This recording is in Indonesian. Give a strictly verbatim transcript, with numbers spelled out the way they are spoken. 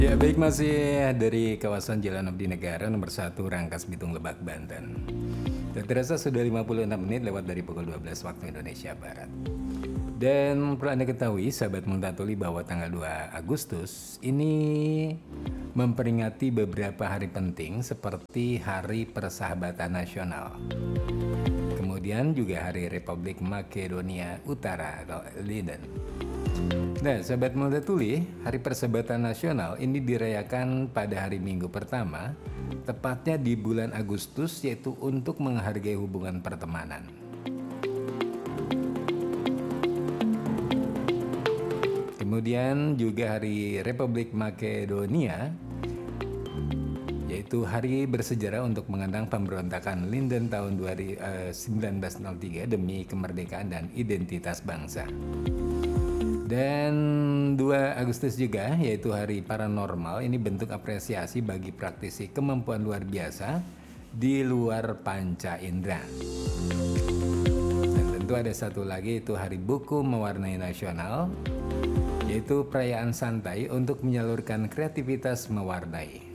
Ya baik, masih dari kawasan Jalan Abdi Negara nomor satu Rangkas Bitung Lebak, Banten. Dan terasa sudah lima puluh enam menit lewat dari pukul dua belas waktu Indonesia Barat. Dan perlu Anda ketahui sahabat Multatuli bahwa tanggal dua Agustus ini memperingati beberapa hari penting seperti Hari Persahabatan Nasional. Kemudian juga Hari Republik Makedonia Utara atau Linden. Nah, sahabat Multatuli, Hari Persahabatan Nasional ini dirayakan pada hari Minggu pertama, tepatnya di bulan Agustus, yaitu untuk menghargai hubungan pertemanan. Kemudian juga Hari Republik Makedonia, yaitu hari bersejarah untuk mengenang pemberontakan Linden tahun seribu sembilan ratus tiga demi kemerdekaan dan identitas bangsa. Dan dua Agustus juga, yaitu Hari Paranormal, ini bentuk apresiasi bagi praktisi kemampuan luar biasa di luar panca indera. Dan tentu ada satu lagi, yaitu Hari Buku Mewarnai Nasional, yaitu perayaan santai untuk menyalurkan kreativitas mewarnai.